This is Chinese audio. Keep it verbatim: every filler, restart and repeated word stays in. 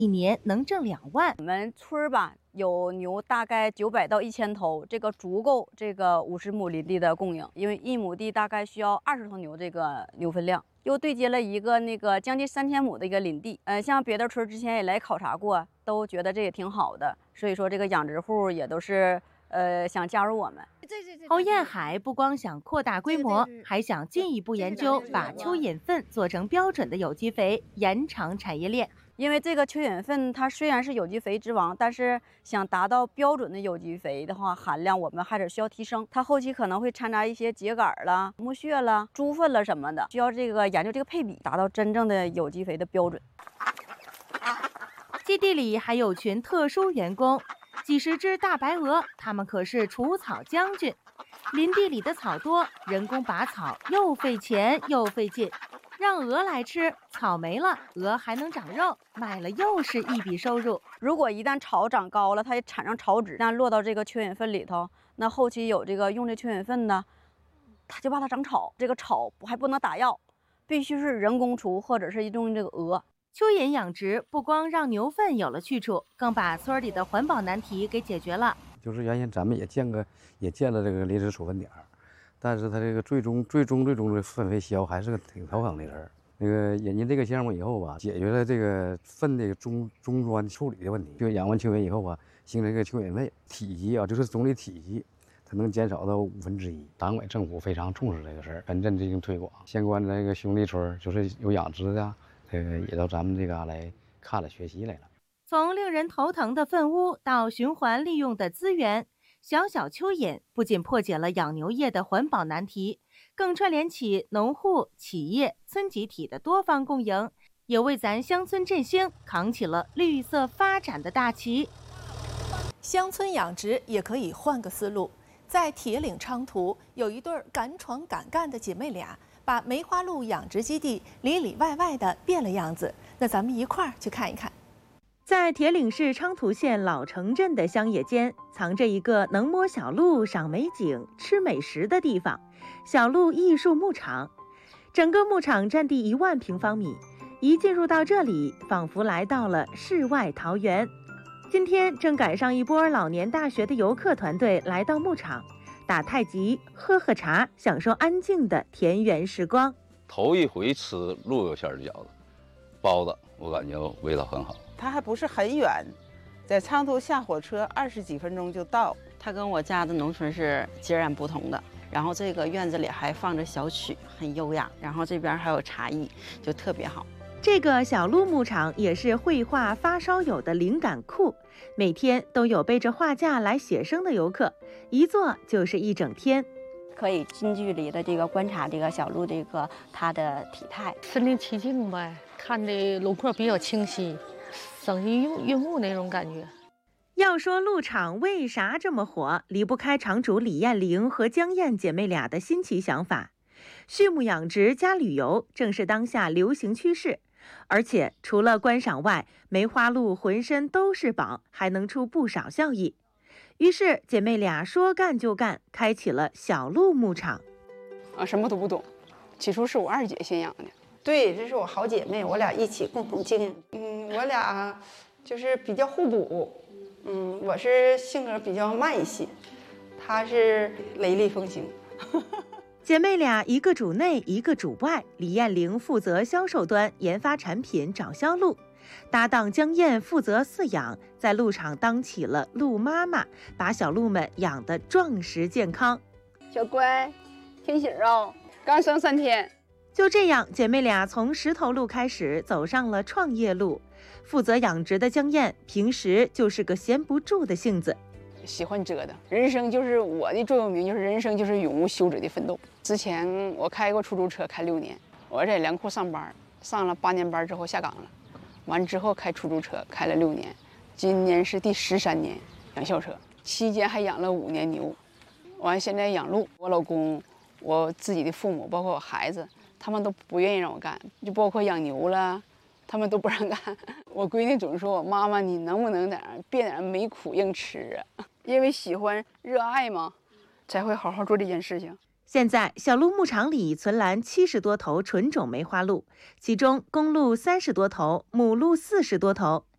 一年能挣两万。 我们村儿吧有牛大概九百到一千头，这个足够这个五十亩林地的供应，因为一亩地大概需要二十头牛这个牛粪量。又对接了一个那个将近三千亩的一个林地，呃，像别的村之前也来考察过，都觉得这也挺好的，所以说这个养殖户也都是呃想加入我们。 侯艳海不光想扩大规模，还想进一步研究把蚯蚓粪做成标准的有机肥，延长产业链。 因为这个蚯蚓粪它虽然是有机肥之王，但是想达到标准的有机肥的话，含量我们还是需要提升。它后期可能会掺杂一些秸秆啦、木屑啦、猪粪啦什么的，需要这个研究这个配比，达到真正的有机肥的标准。 基地里还有群特殊员工，几十只大白鹅，它们可是除草将军。林地里的草多，人工拔草又费钱又费劲。让鹅来吃，草没了，鹅还能长肉，卖了又是一笔收入。 如果一旦草长高了，它也产生草籽，那落到这个蚯蚓粪里头，那后期有这个用这蚯蚓粪呢，它就怕它长草，这个草还不能打药，必须是人工除或者是用这个鹅。 蚯蚓养殖不光让牛粪有了去处，更把村里的环保难题给解决了。 就是原先咱们也建个也建了这个临时处分点。但是它这个最终、最终、最终的粪肥销还是个挺头疼的事儿。那个引进这个项目以后吧，解决了这个粪的中中端处理的问题。就养完蚯蚓以后啊，形成一个蚯蚓胃，体积啊，就是总体体积，它能减少到五分之一。党委政府非常重视这个事儿，全镇进行推广。相关的这个兄弟村，就是有养殖的，这个也到咱们这嘎来看了学习来了。 从令人头疼的粪污到循环利用的资源。小小蚯蚓不仅破解了养牛业的环保难题，更串联起农户、企业、村集体的多方共赢，也为咱乡村振兴扛起了绿色发展的大旗。 乡村养殖也可以换个思路，在铁岭昌图有一对敢闯敢干的姐妹俩，把梅花鹿养殖基地里里外外的变了样子。那咱们一块儿去看一看。 在铁岭市昌图县老城镇的乡野间，藏着一个能摸小鹿、赏美景、吃美食的地方——小鹿艺术牧场。整个牧场占地一万平方米，一进入到这里，仿佛来到了世外桃源。今天正赶上一波老年大学的游客团队来到牧场，打太极、喝喝茶，享受安静的田园时光。 头一回吃鹿肉馅的饺子、包子，我感觉味道很好。 它还不是很远，在昌图下火车二十几分钟就到。 它跟我家的农村是截然不同的。然后这个院子里还放着小曲，很优雅。然后这边还有茶艺，就特别好。 这个小鹿牧场也是绘画发烧友的灵感库，每天都有背着画架来写生的游客，一坐就是一整天。 可以近距离的这个观察这个小鹿这个它的体态， 身临其境呗，看的轮廓比较清晰。赏心悦悦目那种感觉。 要说鹿场为啥这么火，离不开场主李艳玲和江燕姐妹俩的新奇想法。畜牧养殖加旅游正是当下流行趋势，而且除了观赏外，梅花鹿浑身都是宝，还能出不少效益。于是姐妹俩说干就干，开启了小鹿牧场。 啊，什么都不懂，起初是我二姐先养的。 对，这是我好姐妹，我俩一起共同经营。嗯，我俩就是比较互补。嗯，我是性格比较慢一些，她是雷厉风行。 姐妹俩一个主内，一个主外。李艳玲负责销售端，研发产品，找销路；搭档江燕负责饲养，在鹿场当起了鹿妈妈，把小鹿们养得壮实健康。 小乖，听信哦，刚生三天。 就这样，姐妹俩从石头路开始走上了创业路。负责养殖的江燕平时就是个闲不住的性子， 喜欢折腾。人生就是我的座右铭，就是人生就是永无休止的奋斗。之前我开过出租车，开六年。我在粮库上班，上了八年班之后下岗了，完之后开出租车开了六年，今年是第十三年养校车，期间还养了五年牛，完现在养鹿。我老公、我自己的父母，包括我孩子。他们都不愿意让我干，就包括养牛了，他们都不让干。我闺女总说我妈妈，你能不能点别点没苦硬吃啊？因为喜欢热爱嘛，才会好好做这件事情。 现在小鹿牧场里存栏七十多头纯种梅花鹿，其中公鹿三十多头，母鹿四十多头。